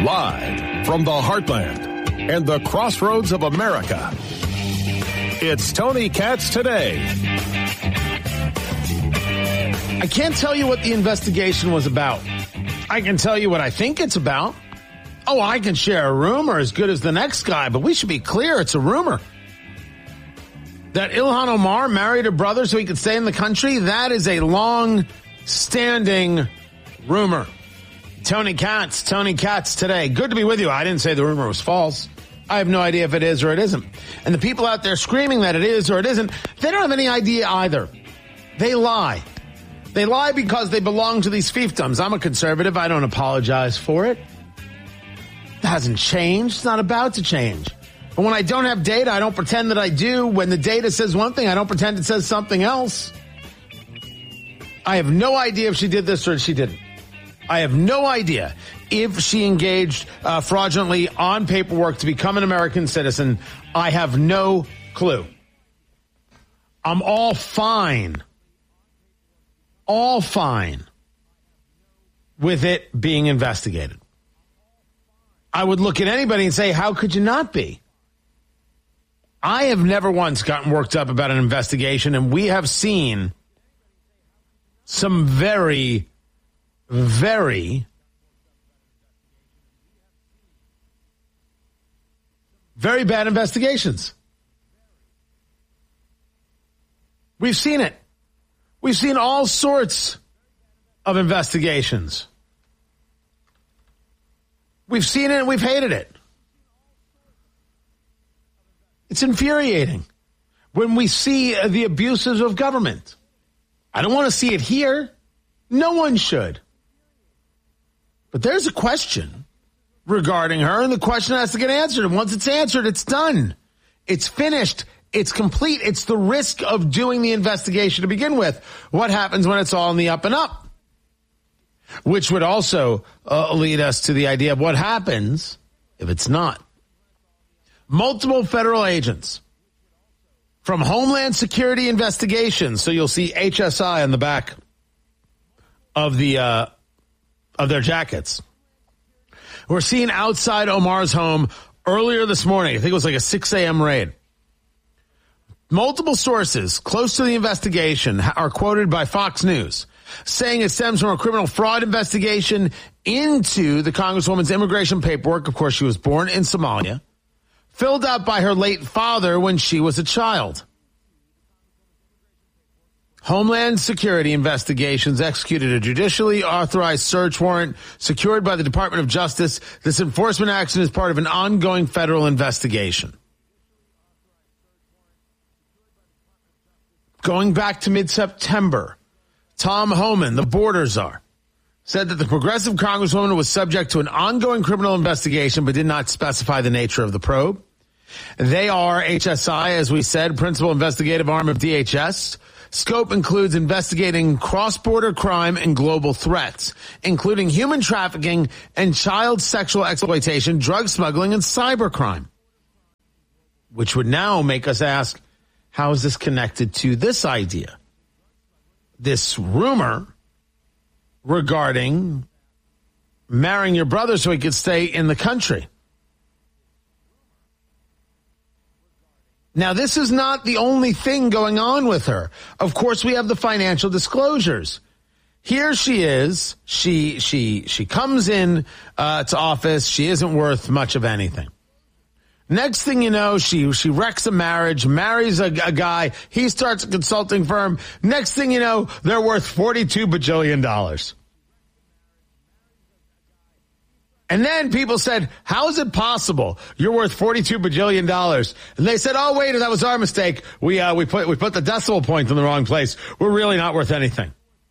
Live from the heartland and the crossroads of America, it's Tony Katz Today. I can't tell you what the investigation was about. I can tell you what I think it's about. Oh, I can share a rumor as good as the next guy, but we should be clear, it's a rumor. That Ilhan Omar married her brother so he could stay in the country, that is a long-standing rumor. Tony Katz Today. Good to be with you. I didn't say the rumor was false. I have no idea if it is or it isn't. And the people out there screaming that it is or it isn't, they don't have any idea either. They lie. They lie because they belong to these fiefdoms. I'm a conservative. I don't apologize for it. It hasn't changed. It's not about to change. But when I don't have data, I don't pretend that I do. When the data says one thing, I don't pretend it says something else. I have no idea if she did this or she didn't. I have no idea if she engaged fraudulently on paperwork to become an American citizen. I have no clue. I'm all fine with it being investigated. I would look at anybody and say, how could you not be? I have never once gotten worked up about an investigation, and we have seen some very, very, very bad investigations. We've seen it. We've seen all sorts of investigations. We've seen it and we've hated it. It's infuriating when we see the abuses of government. I don't want to see it here. No one should. But there's a question regarding her, and the question has to get answered. And once it's answered, it's done. It's finished. It's complete. It's the risk of doing the investigation to begin with. What happens when it's all in the up and up? Which would also lead us to the idea of what happens if it's not. Multiple federal agents from Homeland Security Investigations, so you'll see HSI on the back of their jackets, were seen outside Omar's home earlier this morning. I think it was like a 6 a.m. raid. Multiple sources close to the investigation are quoted by Fox News, saying it stems from a criminal fraud investigation into the Congresswoman's immigration paperwork. Of course, she was born in Somalia, filled out by her late father when she was a child. Homeland Security Investigations executed a judicially authorized search warrant secured by the Department of Justice. This enforcement action is part of an ongoing federal investigation. Going back to mid-September, Tom Homan, the border czar, said that the progressive congresswoman was subject to an ongoing criminal investigation but did not specify the nature of the probe. They are HSI, as we said, principal investigative arm of DHS. Scope includes investigating cross-border crime and global threats, including human trafficking and child sexual exploitation, drug smuggling, and cybercrime. Which would now make us ask, how is this connected to this idea? This rumor regarding marrying your brother so he could stay in the country. Now, this is not the only thing going on with her. Of course, we have the financial disclosures. Here she is. She comes in to office. She isn't worth much of anything. Next thing you know, she wrecks a marriage, marries a guy. He starts a consulting firm. Next thing you know, they're worth $42 bajillion. And then people said, how is it possible you're worth $42 bajillion? And they said, oh, wait, that was our mistake. We put the decimal point in the wrong place. We're really not worth anything.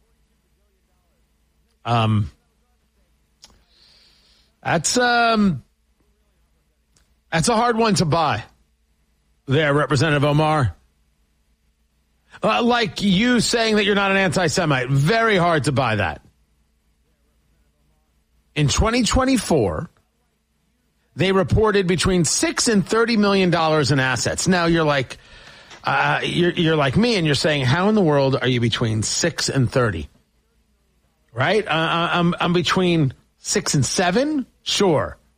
That's a hard one to buy there, Representative Omar. Like you saying that you're not an anti-Semite. Very hard to buy that. In 2024, they reported between $6 and $30 million in assets. Now you're like me, and you're saying, how in the world are you between 6 and 30? Right? I'm between 6 and 7. Sure,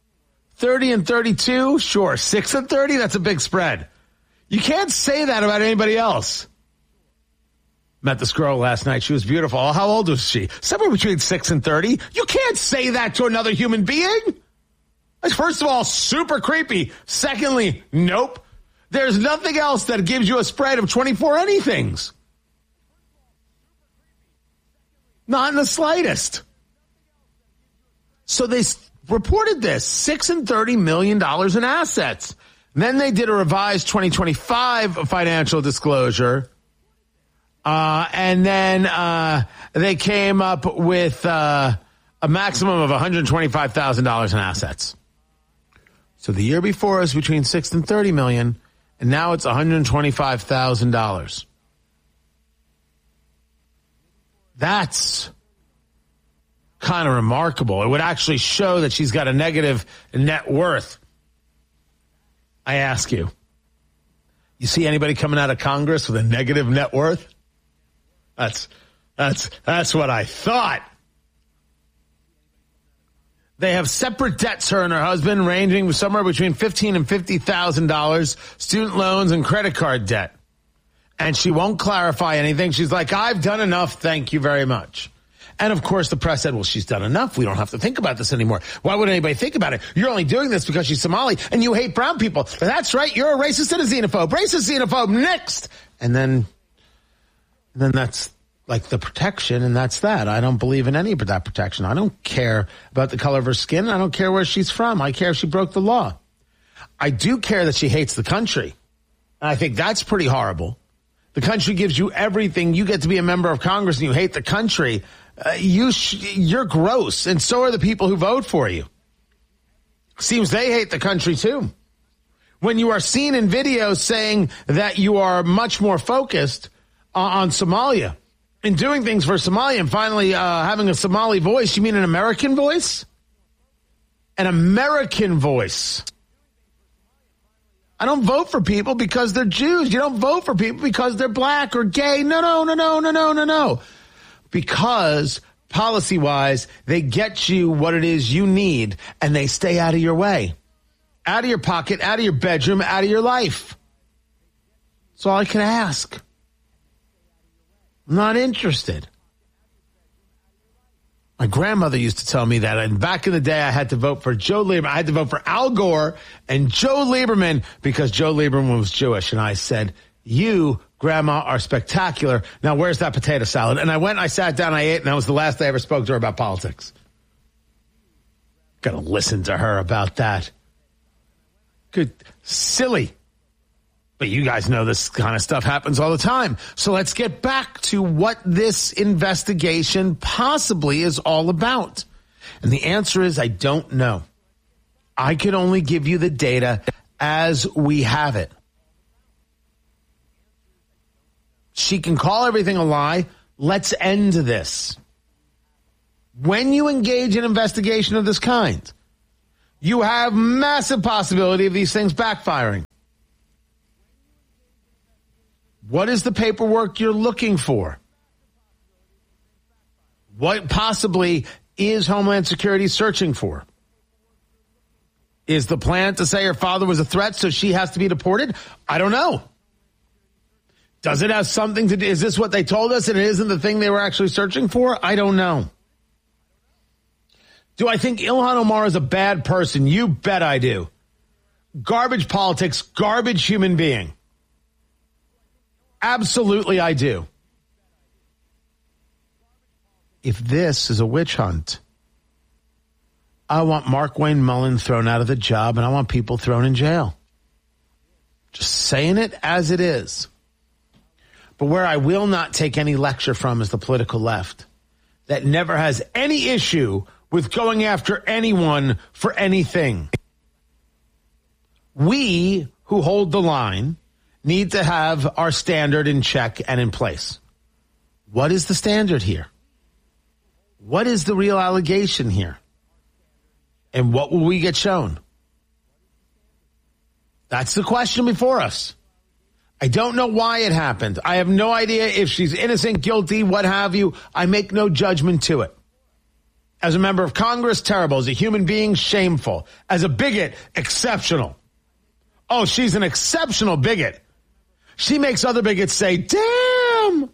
30 and 32, sure. 6 and 30, that's a big spread. You can't say that about anybody else. Met this girl last night. She was beautiful. How old was she? Somewhere between 6 and 30. You can't say that to another human being. First of all, super creepy. Secondly, nope. There's nothing else that gives you a spread of 24 anythings. Not in the slightest. So they reported this, $6 and $30 million in assets. Then they did a revised 2025 financial disclosure. And then they came up with a maximum of $125,000 in assets. So the year before was between $6 and $30 million, and now it's $125,000. That's kind of remarkable. It would actually show that she's got a negative net worth. I ask you, you see anybody coming out of Congress with a negative net worth? That's what I thought. They have separate debts, her and her husband, ranging somewhere between $15,000 and $50,000, student loans and credit card debt. And she won't clarify anything. She's like, I've done enough. Thank you very much. And of course, the press said, well, she's done enough. We don't have to think about this anymore. Why would anybody think about it? You're only doing this because she's Somali and you hate brown people. That's right. You're a racist and a xenophobe. Racist, xenophobe, next. And then that's like the protection, and that's that. I don't believe in any of that protection. I don't care about the color of her skin. I don't care where she's from. I care if she broke the law. I do care that she hates the country. And I think that's pretty horrible. The country gives you everything. You get to be a member of Congress and you hate the country. You're gross, and so are the people who vote for you. Seems they hate the country too. When you are seen in videos saying that you are much more focused on Somalia and doing things for Somalia and finally having a Somali voice, you mean an American voice? An American voice. I don't vote for people because they're Jews. You don't vote for people because they're black or gay. No. Because policy-wise, they get you what it is you need, and they stay out of your way. Out of your pocket, out of your bedroom, out of your life. That's all I can ask. I'm not interested. My grandmother used to tell me that, and back in the day, I had to vote for Joe Lieberman. I had to vote for Al Gore and Joe Lieberman because Joe Lieberman was Jewish, and I said, you, Grandma, are spectacular. Now, where's that potato salad? And I went, I sat down, I ate, and that was the last day I ever spoke to her about politics. Gotta listen to her about that. Good. Silly. But you guys know this kind of stuff happens all the time. So let's get back to what this investigation possibly is all about. And the answer is, I don't know. I can only give you the data as we have it. She can call everything a lie. Let's end this. When you engage in investigation of this kind, you have massive possibility of these things backfiring. What is the paperwork you're looking for? What possibly is Homeland Security searching for? Is the plan to say her father was a threat so she has to be deported? I don't know. Does it have something to do? Is this what they told us and it isn't the thing they were actually searching for? I don't know. Do I think Ilhan Omar is a bad person? You bet I do. Garbage politics, garbage human being. Absolutely I do. If this is a witch hunt, I want Mark Wayne Mullen thrown out of the job and I want people thrown in jail. Just saying it as it is. But where I will not take any lecture from is the political left that never has any issue with going after anyone for anything. We who hold the line need to have our standard in check and in place. What is the standard here? What is the real allegation here? And what will we get shown? That's the question before us. I don't know why it happened. I have no idea if she's innocent, guilty, what have you. I make no judgment to it. As a member of Congress, terrible. As a human being, shameful. As a bigot, exceptional. Oh, she's an exceptional bigot. She makes other bigots say, damn.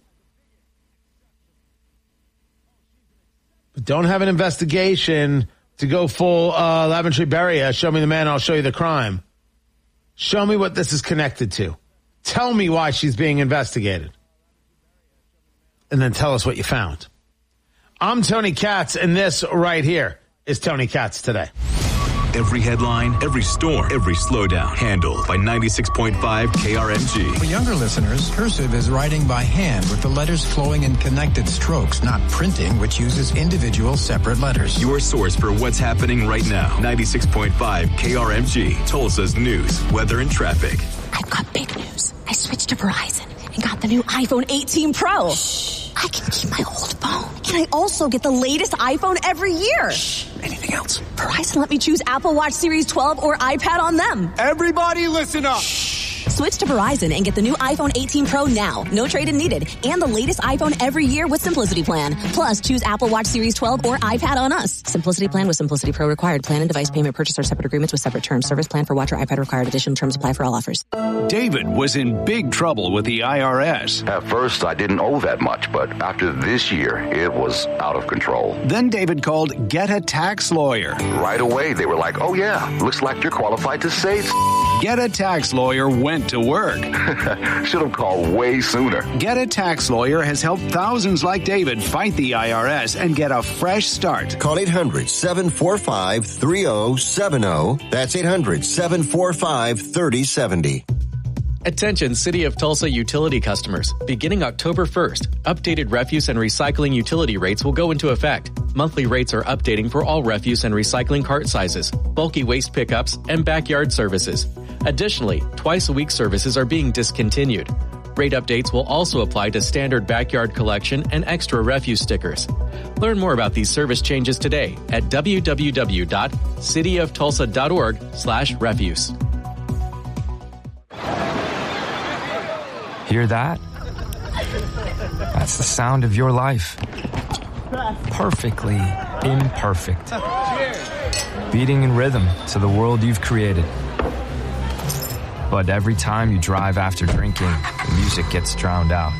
But don't have an investigation to go full Laventry Beria. Show me the man, I'll show you the crime. Show me what this is connected to. Tell me why she's being investigated. And then tell us what you found. I'm Tony Katz, and this right here is Tony Katz Today. Every headline, every storm, every slowdown, handled by 96.5 KRMG. For younger listeners, cursive is writing by hand with the letters flowing in connected strokes, not printing, which uses individual separate letters. Your source for what's happening right now. 96.5 KRMG, Tulsa's news, weather, and traffic. I've got big news. I switched to Verizon and got the new iPhone 18 Pro. Shh. I can keep my old phone. And I also get the latest iPhone every year. Shh. Anything else? Verizon let me choose Apple Watch Series 12 or iPad on them. Everybody listen up. Shh. Switch to Verizon and get the new iPhone 18 Pro now. No trade-in needed. And the latest iPhone every year with Simplicity Plan. Plus, choose Apple Watch Series 12 or iPad on us. Simplicity Plan with Simplicity Pro required. Plan and device payment purchase or separate agreements with separate terms. Service plan for watch or iPad required. Additional terms apply for all offers. David was in big trouble with the IRS. At first, I didn't owe that much, but after this year, it was out of control. Then David called Get a Tax Lawyer. Right away, they were like, oh yeah, looks like you're qualified to say Get a Tax Lawyer went to work. Should have called way sooner. Get a Tax Lawyer has helped thousands like David fight the IRS and get a fresh start. Call 800-745-3070. That's 800-745-3070. Attention City of Tulsa utility customers. Beginning October 1st, updated refuse and recycling utility rates will go into effect. Monthly rates are updating for all refuse and recycling cart sizes, bulky waste pickups, and backyard services. Additionally, twice-a-week services are being discontinued. Rate updates will also apply to standard backyard collection and extra refuse stickers. Learn more about these service changes today at www.cityoftulsa.org/refuse. Hear that? That's the sound of your life. Perfectly imperfect. Beating in rhythm to the world you've created. But every time you drive after drinking, the music gets drowned out.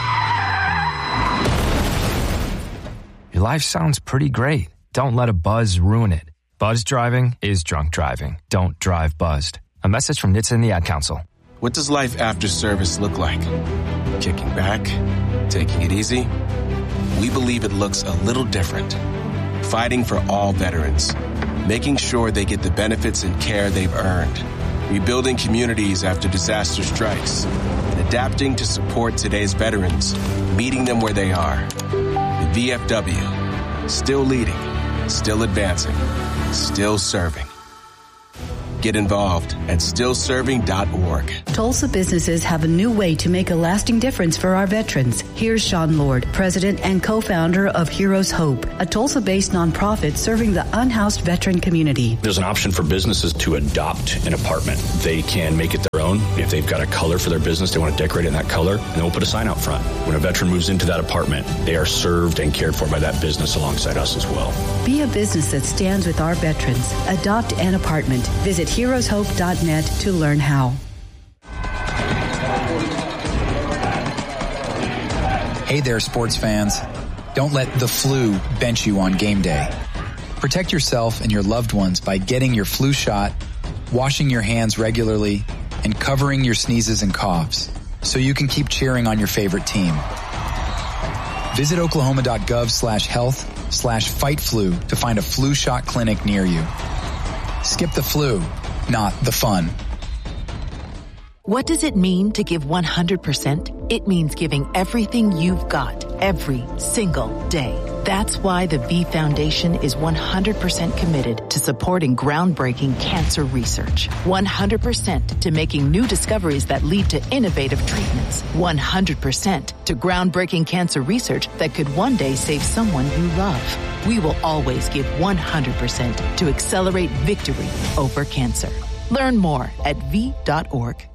Your life sounds pretty great. Don't let a buzz ruin it. Buzz driving is drunk driving. Don't drive buzzed. A message from NHTSA and the Ad Council. What does life after service look like? Kicking back? Taking it easy? We believe it looks a little different. Fighting for all veterans. Making sure they get the benefits and care they've earned. Rebuilding communities after disaster strikes. And adapting to support today's veterans. Meeting them where they are. The VFW. Still leading. Still advancing. Still serving. Get involved at stillserving.org. Tulsa businesses have a new way to make a lasting difference for our veterans. Here's Sean Lord, president and co-founder of Heroes Hope, a Tulsa-based nonprofit serving the unhoused veteran community. There's an option for businesses to adopt an apartment. They can make it their own. If they've got a color for their business, they want to decorate it in that color, and then we'll put a sign out front. When a veteran moves into that apartment, they are served and cared for by that business alongside us as well. Be a business that stands with our veterans. Adopt an apartment. Visit heroeshope.net to learn how. Hey there, sports fans. Don't let the flu bench you on game day. Protect yourself and your loved ones by getting your flu shot, washing your hands regularly, and covering your sneezes and coughs so you can keep cheering on your favorite team. Visit oklahoma.gov/health/fight-flu to find a flu shot clinic near you. Skip the flu, not the fun. What does it mean to give 100%? It means giving everything you've got every single day. That's why the V Foundation is 100% committed to supporting groundbreaking cancer research. 100% to making new discoveries that lead to innovative treatments. 100% to groundbreaking cancer research that could one day save someone you love. We will always give 100% to accelerate victory over cancer. Learn more at V.org.